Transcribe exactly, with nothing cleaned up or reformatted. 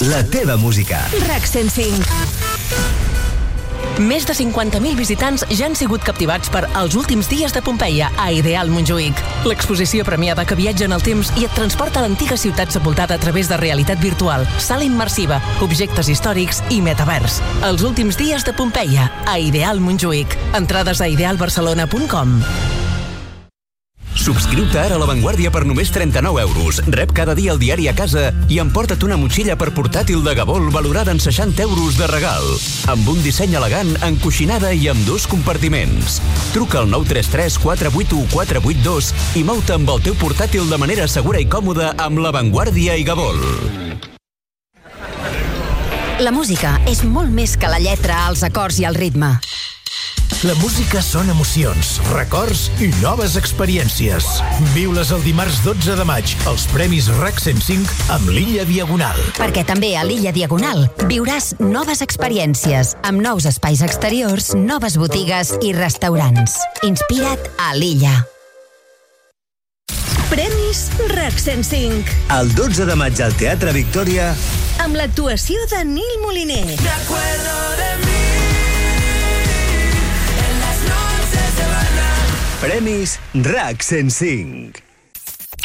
la teva música. RAC cent cinc. Més de cinquanta mil visitants ja han sigut captivats per Els últims dies de Pompeia a Ideal Montjuïc. L'exposició premiada que viatja en el temps i et transporta a l'antiga ciutat sepultada a través de realitat virtual, sala immersiva, objectes històrics i metavers. Els últims dies de Pompeia a Ideal Montjuïc. Entrades a ideal barcelona punt com. Subscriu-te ara a La Vanguardia per només trenta-nou euros. Rep cada dia el diari a casa i emporta't una motxilla per portàtil de Gabol valorada en seixanta euros de regal. Amb un disseny elegant, encoixinada i amb dos compartiments. Truca al nou tres tres quatre vuit u quatre vuit dos i mou-te amb el teu portàtil de manera segura i còmoda amb La Vanguardia i Gabol. La música és molt més que la lletra, els acords i el ritme. La música són emocions, records i noves experiències. Viu-les el dimarts dotze de maig, als Premis RAC cent cinc amb l'Illa Diagonal. Perquè també a l'Illa Diagonal viuràs noves experiències, amb nous espais exteriors, noves botigues i restaurants. Inspira't a l'Illa. Premis RAC cent cinc. El dotze de maig al Teatre Victòria, Amb l'actuació de Nil Moliner. Premis RAC cent cinc.